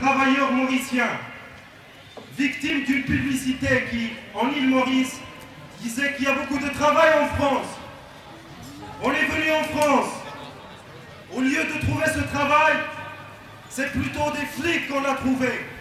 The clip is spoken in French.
travailleurs mauriciens, victimes d'une publicité qui, en île Maurice, disait qu'il y a beaucoup de travail en France. On est venu en France. Au lieu de trouver ce travail, c'est plutôt des flics qu'on a trouvés.